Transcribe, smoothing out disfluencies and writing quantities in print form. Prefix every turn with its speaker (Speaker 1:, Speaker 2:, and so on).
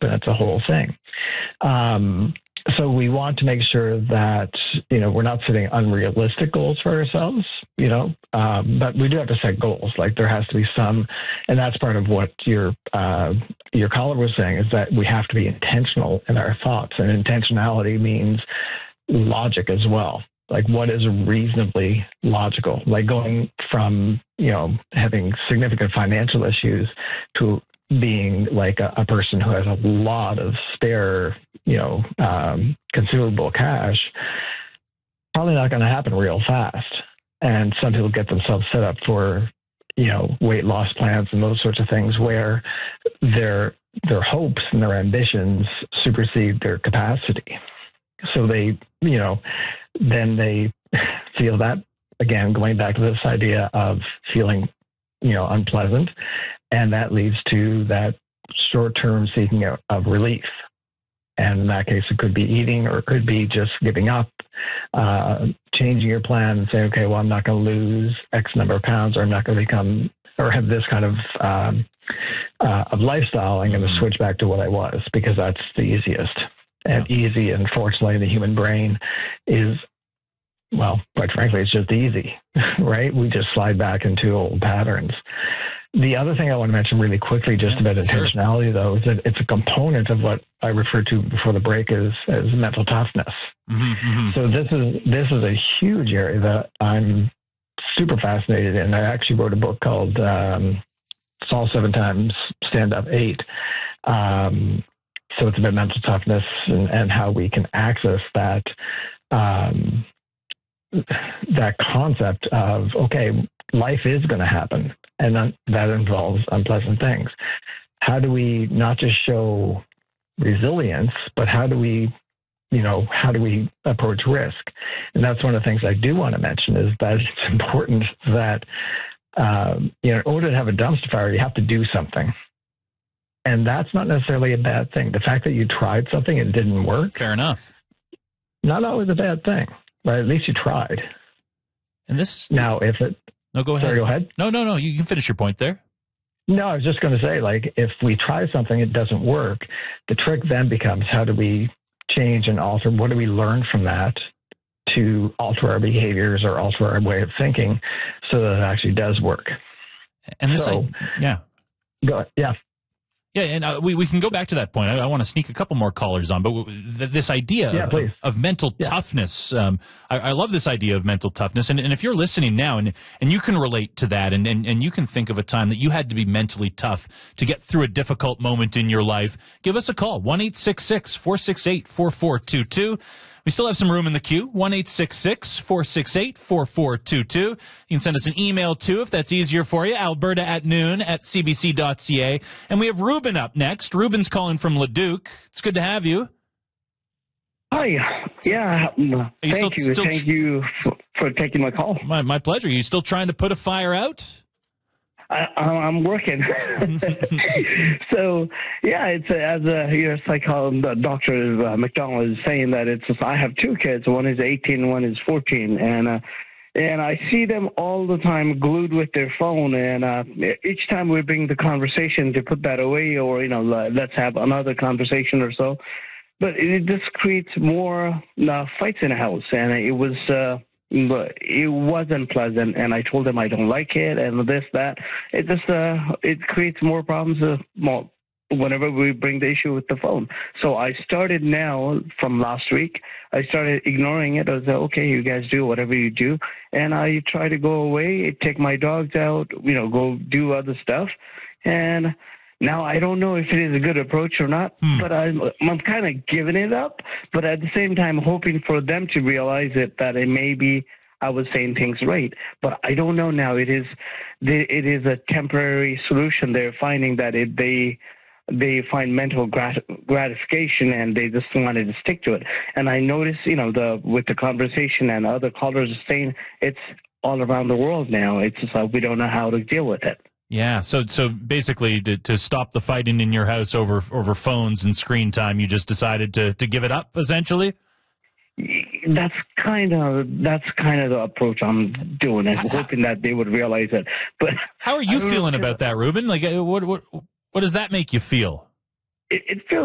Speaker 1: and it's a whole thing. So we want to make sure that, we're not setting unrealistic goals for ourselves, but we do have to set goals. Like there has to be some, and that's part of what your caller was saying, is that we have to be intentional in our thoughts, and intentionality means logic as well. Like what is reasonably logical, like going from, having significant financial issues to being like a person who has a lot of spare, consumable cash, probably not going to happen real fast. And some people get themselves set up for, weight loss plans and those sorts of things where their hopes and their ambitions supersede their capacity. So they, then they feel that, again, going back to this idea of feeling, unpleasant. And that leads to that short-term seeking of relief. And in that case, it could be eating, or it could be just giving up, changing your plan and saying, okay, well, I'm not going to lose X number of pounds, or I'm not going to become or have this kind of lifestyle. I'm going to switch back to what I was, because that's the easiest. And easy, unfortunately, the human brain is, well, quite frankly, it's just easy, right? We just slide back into old patterns. The other thing I want to mention really quickly, just about intentionality, though, is that it's a component of what I referred to before the break as mental toughness. So this is a huge area that I'm super fascinated in. I actually wrote a book called Fall 7 Times, Stand Up 8. So it's about mental toughness and how we can access that that concept of, okay, life is going to happen, and that involves unpleasant things. How do we not just show resilience, but how do we approach risk? And that's one of the things I do want to mention, is that it's important that, in order to have a dumpster fire, you have to do something. And that's not necessarily a bad thing. The fact that you tried something and it didn't work.
Speaker 2: Fair enough.
Speaker 1: Not always a bad thing, right? At least you tried.
Speaker 2: And this...
Speaker 1: Now, if it...
Speaker 2: No, go ahead.
Speaker 1: Sorry, go ahead.
Speaker 2: No. You can finish your point there.
Speaker 1: No, I was just going to say, like, if we try something, it doesn't work, the trick then becomes, how do we change and alter? What do we learn from that to alter our behaviors or alter our way of thinking so that it actually does work?
Speaker 2: And this...
Speaker 1: Go ahead. Yeah.
Speaker 2: Yeah, and we can go back to that point. I want to sneak a couple more callers on, but this idea of mental toughness, I love this idea of mental toughness. And if you're listening now and you can relate to that and you can think of a time that you had to be mentally tough to get through a difficult moment in your life, give us a call, 1-866-468-4422. We still have some room in the queue, 1-866-468-4422. You can send us an email, too, if that's easier for you, alberta@noon@cbc.ca. And we have Ruben up next. Ruben's calling from Leduc. It's good to have you.
Speaker 3: Hi. Yeah, thank you. Thank you for taking my call.
Speaker 2: My pleasure. Are you still trying to put a fire out?
Speaker 3: I'm working. So, yeah, it's as your psychologist, Dr. McDonald is saying that I have two kids. One is 18 and one is 14. And I see them all the time glued with their phone. And each time we bring the conversation to put that away, or, let's have another conversation or so. But it just creates more fights in the house. And but it wasn't pleasant, and I told them I don't like it, and this, that. It just it creates more problems whenever we bring the issue with the phone. So I started now, from last week, I started ignoring it. I was like, okay, you guys do whatever you do, and I try to go away, take my dogs out, go do other stuff, and now, I don't know if it is a good approach or not, but I'm kind of giving it up, but at the same time hoping for them to realize that it maybe I was saying things right. But I don't know now. It is a temporary solution. They're finding that they find mental gratification, and they just wanted to stick to it. And I notice, with the conversation and other callers are saying it's all around the world now. It's just like we don't know how to deal with it.
Speaker 2: Yeah, so basically to stop the fighting in your house over phones and screen time, you just decided to give it up, essentially?
Speaker 3: That's kind of the approach I'm doing, and hoping that they would realize it. But
Speaker 2: how are you feeling about that, Ruben? Like, what does that make you feel?
Speaker 3: It feels